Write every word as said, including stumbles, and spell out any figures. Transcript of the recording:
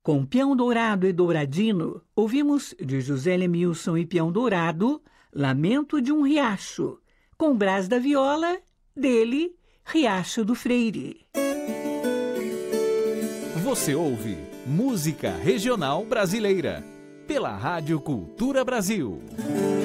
Com Peão Dourado e Douradino, ouvimos de José Lemilson e Peão Dourado, Lamento de um Riacho. Com Brás da Viola, dele, Riacho do Freire. Você ouve Música Regional Brasileira, pela Rádio Cultura Brasil.